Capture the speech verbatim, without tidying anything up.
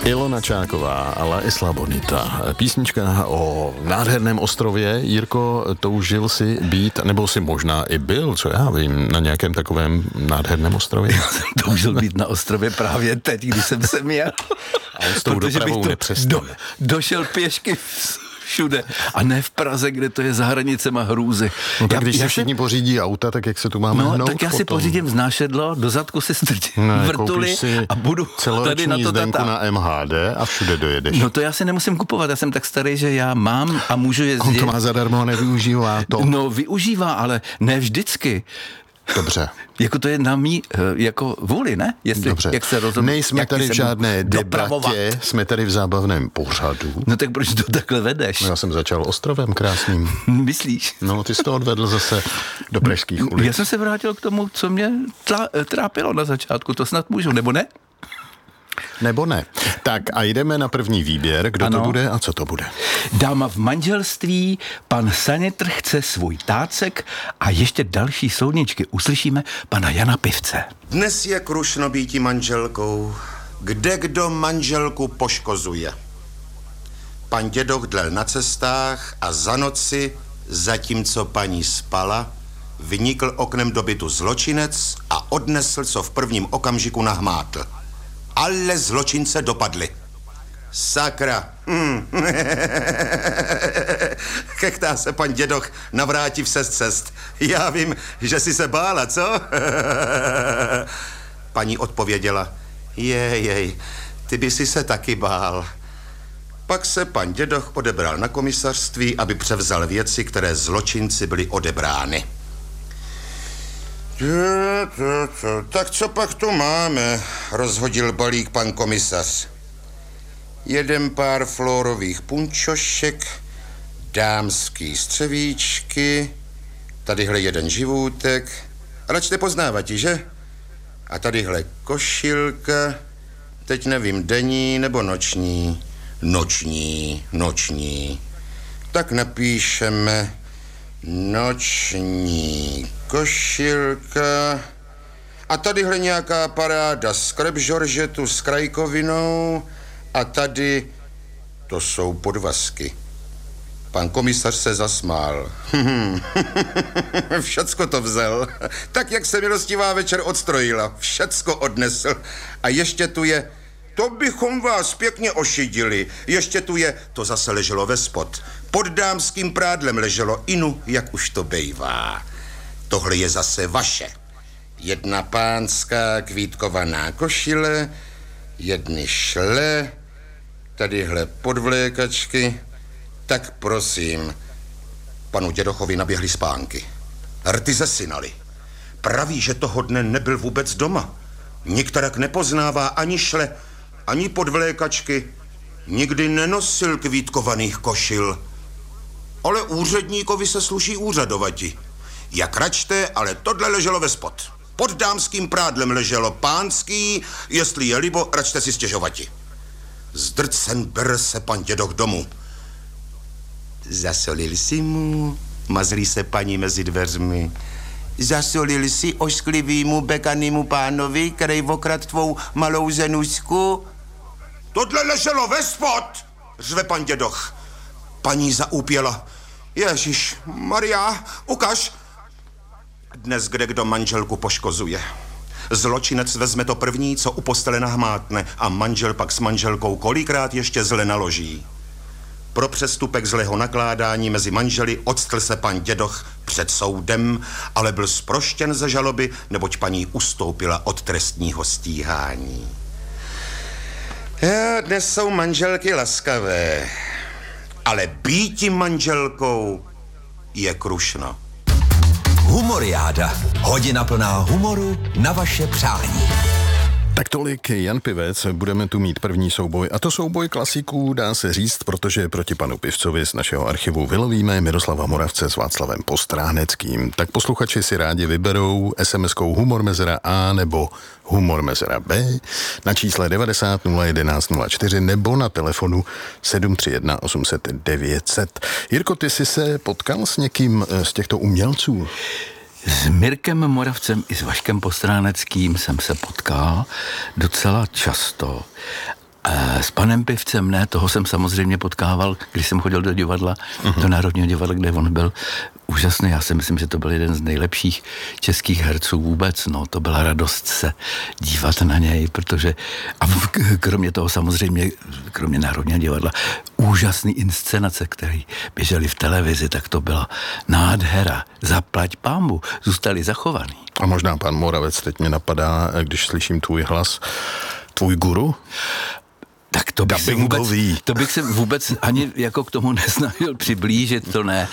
Ilona Čáková a La Isla Bonita. Písnička o nádherném ostrově. Jirko, toužil si být, nebo si možná i byl, co já vím, na nějakém takovém nádherném ostrově? Já jsem toužil být na ostrově právě teď, když jsem se měl. Ale s tou dopravou nepřestane. Do, došel pěšky všude. A ne v Praze, kde to je za hranicema hrůzy. No tak já, když já se všichni se... pořídí auta, tak jak se tu máme no, hnout tak já potom? si pořídím vznášedlo, do zadku si strčím ne, vrtuli a budu tady na to jízdenku na M H D a všude dojedeš. No to já si nemusím kupovat, já jsem tak starý, že já mám a můžu jezdit. On to má zadarmo a nevyužívá to. No využívá, ale ne vždycky. Dobře. Jako to je na mý, jako vůli, ne? Jestli, Dobře. Jak se rozhodne, nejsme tady v žádné debatě, jsme tady v zábavném pořadu. No tak proč to takhle vedeš? No, já jsem začal ostrovem krásným. Myslíš? No, ty jsi to odvedl zase do pražských ulic. Já jsem se vrátil k tomu, co mě tla, trápilo na začátku, to snad můžu, nebo ne? Nebo ne. Tak a jdeme na první výběr. Kdo ano. to bude a co to bude? Dáma v manželství, pan Sanitr chce svůj tácek a ještě další soudničky. Uslyšíme pana Jana Pivce. Dnes je krušno býti manželkou. Kde kdo manželku poškozuje? Pan dědoch dlel na cestách a za noci, zatímco paní spala, vynikl oknem do bytu zločinec a odnesl, co v prvním okamžiku nahmátl. Ale zločince dopadly. Sakra. Hmm. Chechtá se pan dědoch, navrátiv se z cest. Já vím, že jsi se bála, co? Paní odpověděla, jej, jej, ty by si se taky bál. Pak se pan dědoch odebral na komisařství, aby převzal věci, které zločinci byly odebrány. Tak co pak tu máme, rozhodil balík pan komisař. Jeden pár florových punčošek, dámský střevíčky, tadyhle jeden živůtek, ale čte poznávatí, že? A tadyhle košilka, teď nevím, denní nebo noční. Noční, noční. Tak napíšeme noční košilka. A tadyhle nějaká paráda z krep žoržetu s krajkovinou. A tady to jsou podvazky. Pan komisař se zasmál. Všecko to vzal. Tak, jak se milostivá večer odstrojila. Všecko odnesl. A ještě tu je, to bychom vás pěkně ošidili. Ještě tu je, to zase leželo ve spod. Pod dámským prádlem leželo inu, jak už to bejvá. Tohle je zase vaše. Jedna pánská kvítkovaná košile, jedny šle, tadyhle podvlékačky. Tak prosím, panu dědochovi naběhly spánky. Rty zesinali. Praví, že toho dne nebyl vůbec doma. Nikterak nepoznává ani šle, ani podvlékačky. Nikdy nenosil kvítkovaných košil. Ale úředníkovi se sluší úřadovati. Jak račte, ale tohle leželo ve spod. Pod dámským prádlem leželo pánský, jestli je libo, račte si stěžovati. Zdrcen ber se pan dědoch domů. Zasolil si mu, mazlí se paní mezi dveřmi. Zasolil si ošklivýmu bekanýmu pánovi, který okrad tvou malou zenušku? Tohle leželo ve spod, řve pan dědoch. Paní zaúpěla. Ježíš, Maria, ukaž. Dnes kde kdo manželku poškozuje. Zločinec vezme to první, co u postele nahmátne, a manžel pak s manželkou kolikrát ještě zle naloží. Pro přestupek zlého nakládání mezi manželi odstl se pan dědoch před soudem, ale byl zproštěn ze žaloby, neboť paní ustoupila od trestního stíhání. Já, dnes jsou manželky laskavé, ale býti manželkou je krušno. Humoriáda. Hodina plná humoru na vaše přání. Tak tolik Jan Pivec, budeme tu mít první souboj. A to souboj klasiků, dá se říct, protože proti panu Pivcovi z našeho archivu vylovíme Miroslava Moravce s Václavem Postráneckým. Tak posluchači si rádi vyberou es em eskou Humor mezera A nebo Humor mezera B na čísle devadesát nula jedenáct nula čtyři nebo na telefonu sedm tři jedna osm set devět set. Jirko, ty jsi se potkal s někým z těchto umělců? S Mirkem Moravcem i s Vaškem Postráneckým jsem se potkal docela často. S panem Pivcem ne, toho jsem samozřejmě potkával, když jsem chodil do divadla, uh-huh. do Národního divadla, kde on byl úžasný. Já si myslím, že to byl jeden z nejlepších českých herců vůbec. No, to byla radost se dívat na něj, protože a kromě toho samozřejmě, kromě Národního divadla, úžasný inscenace, které běžely v televizi, tak to byla nádhera. Zaplať pánbu, zůstali zachovaný. A možná pan Moravec teď mě napadá, když slyším tvůj hlas, tvůj guru? Tak to bych, se vůbec, to bych se vůbec ani jako k tomu nesnažil přiblížit, to ne.